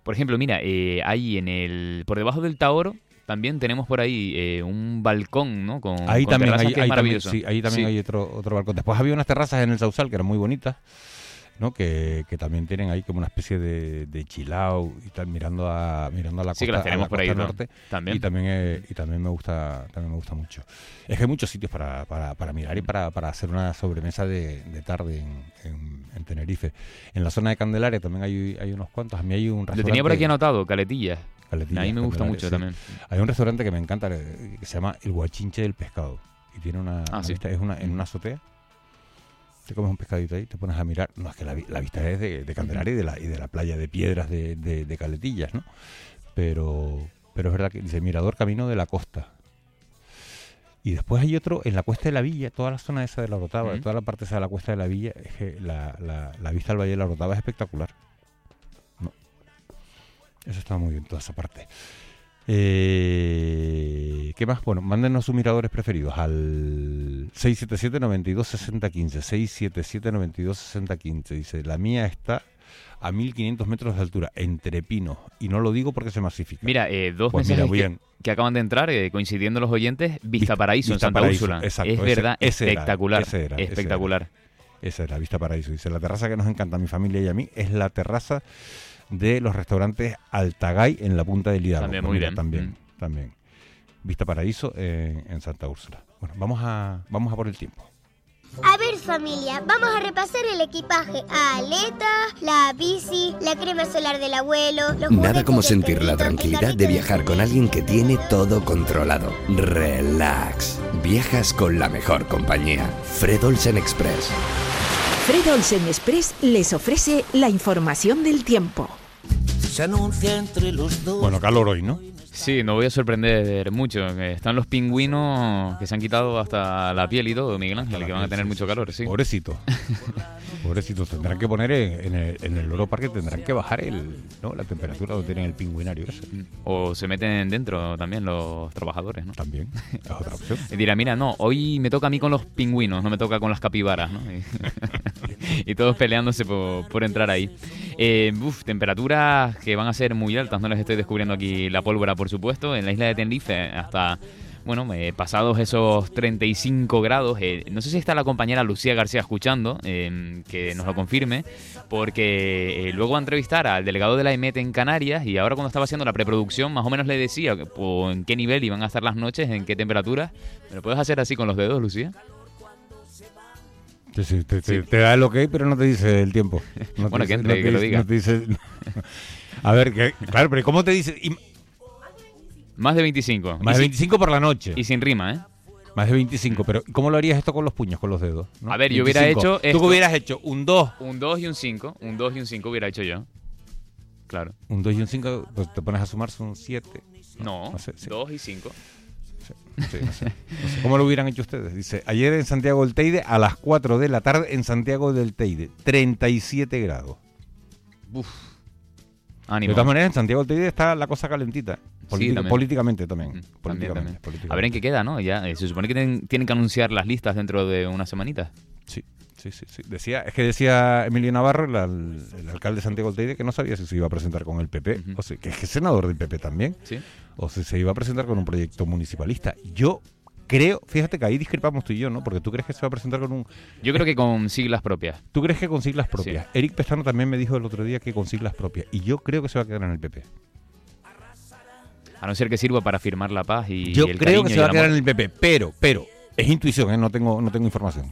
Por ejemplo, mira, ahí por debajo del Taoro también tenemos por ahí un balcón, ¿no? Ahí con también, terrazas, que es ahí también, maravilloso. sí, ahí también hay otro balcón. Después había unas terrazas en el Sausal que eran muy bonitas, ¿no? Que también tienen ahí como una especie de chill out y tal, mirando a la costa, Sí, que las tenemos por ahí, ¿no? norte. También. Y también me gusta mucho. Es que hay muchos sitios para mirar y para hacer una sobremesa de tarde en Tenerife. En la zona de Candelaria también hay unos cuantos. A mí hay un Lo restaurante. tenía por aquí anotado, Caletillas. Caletillas, A mí me gusta Candelaria, mucho sí. también. Hay un restaurante que me encanta que se llama El Guachinche del Pescado. Y tiene una sí. vista, en una azotea. Te comes un pescadito ahí, te pones a mirar. No, es que la vista es de Candelaria y de la playa de piedras de Caletillas, ¿no? Pero es verdad que dice Mirador Camino de la Costa. Y después hay otro en la Cuesta de la Villa, toda la zona esa de la Orotava, toda la parte esa de la Cuesta de la Villa, es que la vista al Valle de la Orotava es espectacular. No. Eso está muy bien, toda esa parte. ¿Qué más? Bueno, mándenos sus miradores preferidos al 677-92-6015. 677-92-6015. Dice, la mía está a 1500 metros de altura, entre pinos. Y no lo digo porque se masifica. Mira, dos Pues mensajes que acaban de entrar, coincidiendo los oyentes, Vista Paraíso en Santa Úrsula. Exacto, es verdad, ese espectacular. era, espectacular. Esa es la Vista Paraíso. Dice, la terraza que nos encanta a mi familia y a mí es la terraza de los restaurantes Altagay en la Punta del Hidalgo. También, muy bien. También. Vista Paraíso en Santa Úrsula. Bueno, vamos a por el tiempo. A ver, familia, vamos a repasar el equipaje. Aletas, la bici, la crema solar del abuelo, los Nada como juguetes del sentir la perrito, el tranquilidad carrito de del viajar con colegio. alguien que tiene todo controlado. Relax. Viajas con la mejor compañía. Fred Olsen Express. Fred Olsen Express les ofrece la información del tiempo. Se anuncia entre los dos. Bueno, calor hoy, ¿no? Sí, no voy a sorprender mucho. Están los pingüinos que se han quitado hasta la piel y todo, Miguel Ángel, que van a tener mucho calor, sí. Pobrecito. Pobrecitos, tendrán que poner en el Loro Parque, tendrán que bajar la temperatura donde tienen el pingüinario ese. O se meten dentro también los trabajadores, ¿no? También, es otra opción. Y dirá, mira, no, hoy me toca a mí con los pingüinos, no me toca con las capibaras, ¿no? Y todos peleándose por entrar ahí. Temperaturas que van a ser muy altas, no les estoy descubriendo aquí la pólvora, por supuesto. En la isla de Tenerife hasta, pasados esos 35 grados. No sé si está la compañera Lucía García escuchando, que nos lo confirme, porque luego va a entrevistar al delegado de la EMET en Canarias y ahora cuando estaba haciendo la preproducción más o menos le decía en qué nivel iban a estar las noches, en qué temperatura. ¿Me lo puedes hacer así con los dedos, Lucía? Sí, te da el ok, pero no te dice el tiempo. No bueno, dice, que lo diga. No te dice, a ver, claro, pero ¿cómo te dice? Más de 25. Más de 25 por la noche. Y sin rima, ¿eh? Más de 25, pero ¿cómo lo harías esto con los puños, con los dedos? ¿No? A ver, yo hubiera hecho esto. ¿Tú hubieras hecho un 2? Un 2 y un 5. Un 2 y un 5 hubiera hecho yo. Claro. Un 2 y un 5, pues te pones a sumar, son 7. No, sé, sí. 2 y 5. Sí, no sé. ¿Cómo lo hubieran hecho ustedes? Dice, ayer en Santiago del Teide, a las 4 de la tarde en Santiago del Teide, 37 grados. Uf. De Ánimo. todas maneras, en Santiago del Teide está la cosa calentita. Políticamente también. También. A ver en qué queda, ¿no? Ya se supone que tienen que anunciar las listas dentro de unas semanitas. Sí. Decía Emilio Navarro, el alcalde de Santiago del Teide, que no sabía si se iba a presentar con el PP, o sea, que es senador del PP también, ¿Sí? o si se iba a presentar con un proyecto municipalista. Yo creo, fíjate que ahí discrepamos tú y yo, ¿no? Porque tú crees que se va a presentar con un... Yo creo que con siglas propias. ¿Tú crees que con siglas propias? Sí. Eric Pestano también me dijo el otro día que con siglas propias, y yo creo que se va a quedar en el PP. A no ser que sirva para firmar la paz y yo el creo que se va a quedar amor. en el PP, pero es intuición, ¿eh? No tengo información.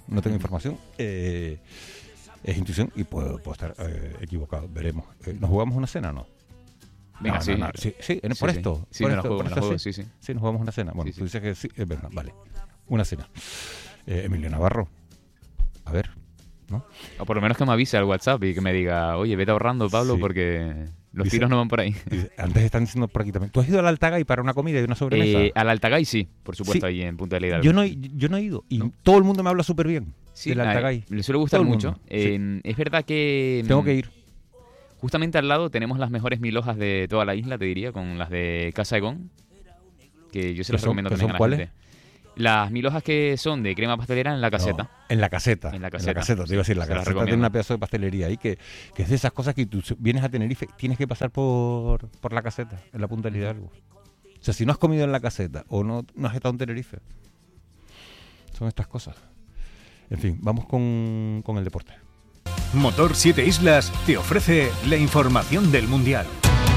Es intuición y puedo estar equivocado. Veremos. ¿Nos jugamos una cena o no? Venga, Sí, por esto. Sí, me la juego, sí. Sí, nos jugamos una cena. Bueno, tú dices que sí, es verdad, vale. Una cena. Emilio Navarro. A ver, ¿no? O por lo menos que me avise al WhatsApp y que me diga, oye, vete ahorrando, Pablo, porque los tiros no van por ahí. Antes están diciendo por aquí también. ¿Tú has ido al Altagay para una comida y una sobremesa? Al Altagay sí, por supuesto, ahí en Punta del Hidalgo. Yo no he ido y todo el mundo me habla súper bien del Altagay. Le suele gustar mucho. Es verdad que... Tengo que ir. Justamente al lado tenemos las mejores milhojas de toda la isla, te diría, con las de Casa Egón, que yo se las recomiendo también a la gente. Las 1000 hojas que son de crema pastelera en la caseta. No, en la caseta. En la Te caseta. iba a decir, la Se las caseta recomiendo. tiene una pedazo de pastelería ahí que es de esas cosas que tú vienes a Tenerife, tienes que pasar por la caseta, en la Punta del Hidalgo. O sea, si no has comido en la caseta o no has estado en Tenerife, son estas cosas. En fin, vamos con el deporte. Motor 7 Islas te ofrece la información del Mundial.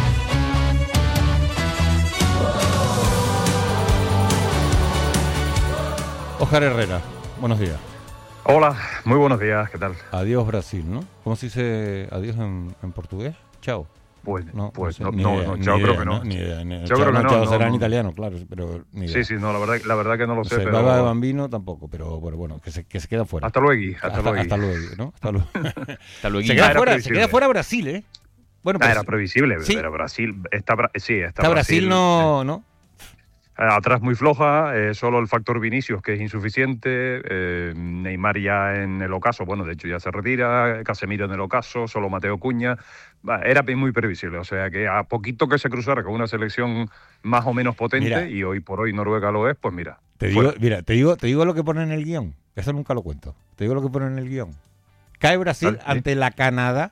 Óscar Herrera, buenos días. Hola, muy buenos días, ¿qué tal? Adiós Brasil, ¿no? ¿Cómo se dice adiós en portugués? Chao. Pues No, no, sé, yo ni creo que no. Ni idea, Yo creo que no, chao no, será en no. italiano, claro, pero ni idea. Sí, no, la verdad que no lo sé, Baba de pero... Bambino tampoco, pero bueno, que se queda fuera. Hasta luego, hasta luego. Hasta luego, ¿no? Hasta luego. Hasta luego. Se Era queda previsible. fuera Brasil, ¿eh? Bueno, pues, Era previsible, sí. pero Brasil... Está Brasil no... Atrás muy floja, solo el factor Vinicius, que es insuficiente, Neymar ya en el ocaso, bueno, de hecho ya se retira, Casemiro en el ocaso, solo Mateo Cuña, era muy previsible, o sea que a poquito que se cruzara con una selección más o menos potente, Mira. y hoy por hoy Noruega lo es, pues mira. Te digo lo que pone en el guión, eso nunca lo cuento, te digo lo que pone en el guión. Cae Brasil ante la Canadá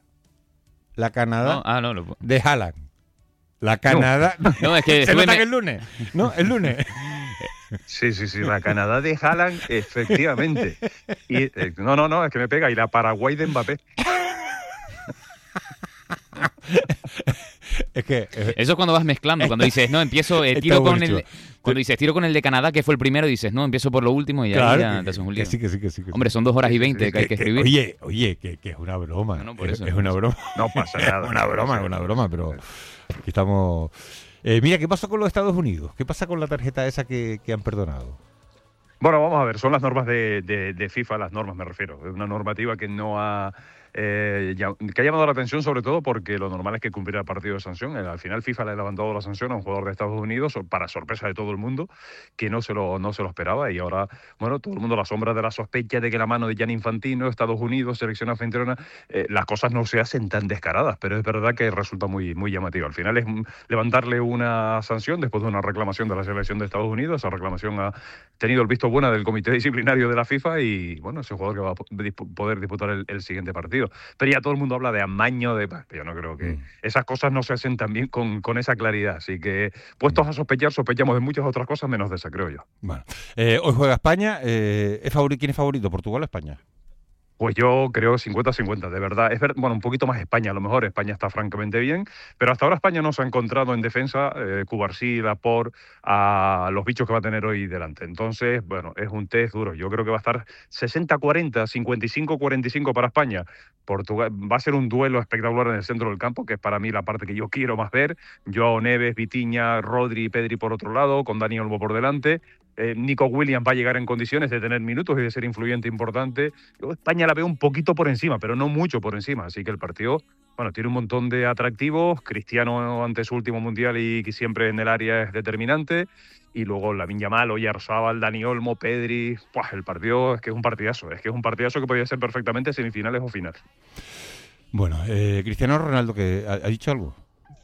No, de Haaland. La Canadá... No, es que se nota que es lunes, ¿no? El lunes. Sí, la Canadá de Haaland, efectivamente. Y no, es que me pega. Y la Paraguay de Mbappé. Es que... Eso es cuando vas mezclando, cuando dices, no, empiezo, tiro con buenísimo. cuando dices, tiro con el de Canadá, que fue el primero, dices, no, empiezo por lo último y claro, ahí ya te haces un lío. que sí. Hombre, son 2 horas y 20 que hay que escribir. Oye, que es una broma. No, por es eso. una broma. No pasa nada. Es una broma, pero aquí estamos... mira, ¿qué pasó con los Estados Unidos? ¿Qué pasa con la tarjeta esa que han perdonado? Bueno, vamos a ver, son las normas de FIFA, las normas me refiero. Es una normativa que no ha... que ha llamado la atención sobre todo porque lo normal es que cumpliera el partido de sanción. Al final FIFA le ha levantado la sanción a un jugador de Estados Unidos para sorpresa de todo el mundo, que no se lo esperaba, y ahora, bueno, todo el mundo a la sombra de la sospecha de que la mano de Gianni Infantino, Estados Unidos, selección anfitriona, las cosas no se hacen tan descaradas, pero es verdad que resulta muy llamativo. Al final es levantarle una sanción después de una reclamación de la selección de Estados Unidos. Esa reclamación ha tenido el visto bueno del comité disciplinario de la FIFA y, bueno, ese jugador que va a poder disputar el siguiente partido. Pero ya todo el mundo habla de amaño, yo no creo que esas cosas no se hacen tan bien con esa claridad. Así que, puestos a sospechar, sospechamos de muchas otras cosas menos de esa, creo yo. Bueno, hoy juega España. ¿Quién es favorito, Portugal o España? Pues yo creo 50-50, de verdad. Bueno, un poquito más España, a lo mejor España está francamente bien, pero hasta ahora España no se ha encontrado en defensa, Cubarsí, Laporte, a los bichos que va a tener hoy delante. Entonces, bueno, es un test duro. Yo creo que va a estar 60-40, 55-45 para España. Portugal va a ser un duelo espectacular en el centro del campo, que es para mí la parte que yo quiero más ver. Joao Neves, Vitinha, Rodri y Pedri por otro lado, con Dani Olmo por delante. Nico Williams va a llegar en condiciones de tener minutos y de ser influyente importante. Yo España la veo un poquito por encima, pero no mucho por encima. Así que el partido, bueno, tiene un montón de atractivos. Cristiano ante su último mundial y que siempre en el área es determinante. Y luego Lamine Yamal, Oyarzabal, Dani Olmo, Pedri. ¡Buah! El partido es que es un partidazo. Es que es un partidazo que podría ser perfectamente semifinales o final. Bueno, Cristiano Ronaldo, que ha dicho algo.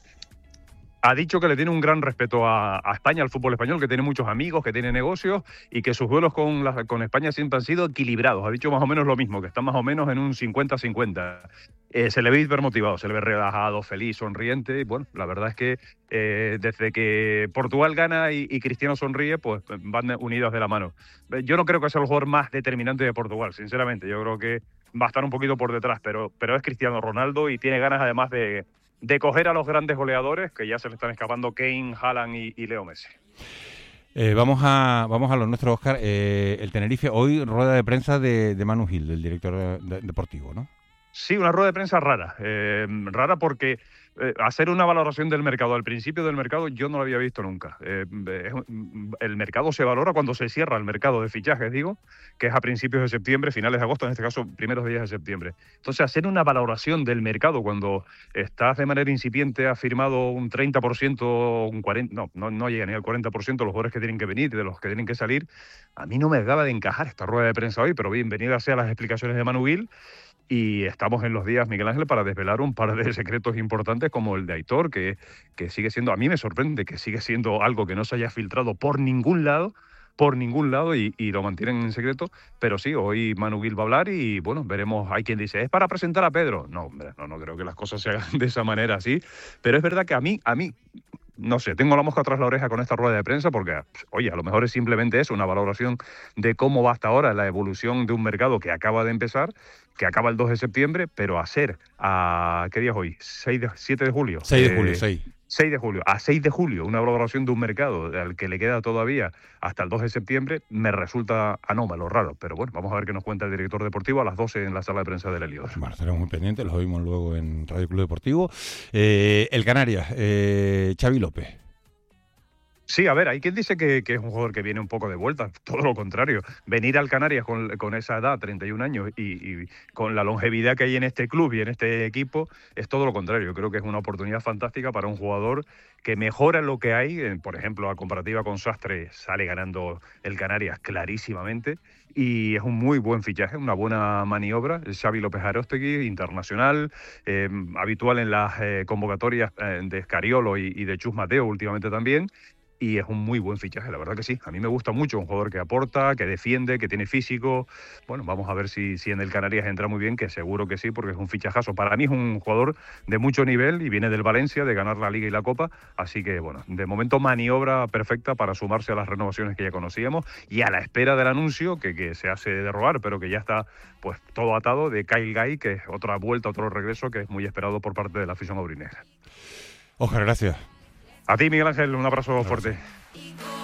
Ha dicho que le tiene un gran respeto a España, al fútbol español, que tiene muchos amigos, que tiene negocios y que sus duelos con España siempre han sido equilibrados. Ha dicho más o menos lo mismo, que están más o menos en un 50-50. Se le ve hipermotivado, se le ve relajado, feliz, sonriente. Y bueno, la verdad es que desde que Portugal gana y Cristiano sonríe, pues van unidos de la mano. Yo no creo que sea el jugador más determinante de Portugal, sinceramente. Yo creo que va a estar un poquito por detrás, pero es Cristiano Ronaldo y tiene ganas además de coger a los grandes goleadores, que ya se le están escapando Kane, Haaland y Leo Messi. Vamos a lo nuestro, Óscar. El Tenerife, hoy rueda de prensa de Manu Gil, del director deportivo, ¿no? Sí, una rueda de prensa rara. Rara porque hacer una valoración del mercado al principio del mercado yo no lo había visto nunca. El mercado se valora cuando se cierra el mercado de fichajes, digo, que es a principios de septiembre, finales de agosto, en este caso primeros días de septiembre. Entonces, hacer una valoración del mercado cuando estás de manera incipiente, has firmado un 30%, un 40%, no llega ni al 40% de los jugadores que tienen que venir y de los que tienen que salir, a mí no me acaba de encajar esta rueda de prensa hoy, pero bienvenidas sean las explicaciones de Manu Gil. Y estamos en los días, Miguel Ángel, para desvelar un par de secretos importantes como el de Aitor, que sigue siendo, a mí me sorprende que sigue siendo algo que no se haya filtrado por ningún lado, por ningún lado y lo mantienen en secreto, pero sí, hoy Manu Gil va a hablar y bueno, veremos. Hay quien dice, ¿es para presentar a Pedro? No, hombre, no creo que las cosas se hagan de esa manera así, pero es verdad que a mí, no sé, tengo la mosca tras la oreja con esta rueda de prensa porque, oye, a lo mejor es simplemente eso, una valoración de cómo va hasta ahora la evolución de un mercado que acaba de empezar, que acaba el 2 de septiembre, pero a ser ¿qué día es hoy? 7 de julio. 6 de julio, 6. 6 de julio, a 6 de julio, una valoración de un mercado al que le queda todavía hasta el 2 de septiembre, me resulta anómalo, raro. Pero bueno, vamos a ver qué nos cuenta el director deportivo a las 12 en la sala de prensa del Heliodoro. Bueno, estaremos muy pendientes, los oímos luego en Radio Club Deportivo. El Canarias, Xavi López. Sí, a ver, hay quien dice que es un jugador que viene un poco de vuelta, todo lo contrario. Venir al Canarias con esa edad, 31 años, y con la longevidad que hay en este club y en este equipo, es todo lo contrario. Yo creo que es una oportunidad fantástica para un jugador que mejora lo que hay. Por ejemplo, a comparativa con Sastre, sale ganando el Canarias clarísimamente. Y es un muy buen fichaje, una buena maniobra. Xavi López Aróstegui, internacional, habitual en las convocatorias de Escariolo y de Chus Mateo últimamente también. Y es un muy buen fichaje, la verdad que sí. A mí me gusta mucho, un jugador que aporta, que defiende, que tiene físico. Bueno, vamos a ver si en el Canarias entra muy bien, que seguro que sí, porque es un fichajazo. Para mí es un jugador de mucho nivel y viene del Valencia, de ganar la Liga y la Copa. Así que, bueno, de momento maniobra perfecta para sumarse a las renovaciones que ya conocíamos y a la espera del anuncio, que se hace de rogar, pero que ya está pues todo atado, de Kyle Guy, que es otra vuelta, otro regreso, que es muy esperado por parte de la afición aurinegra. Oscar, gracias. A ti, Miguel Ángel, un abrazo fuerte.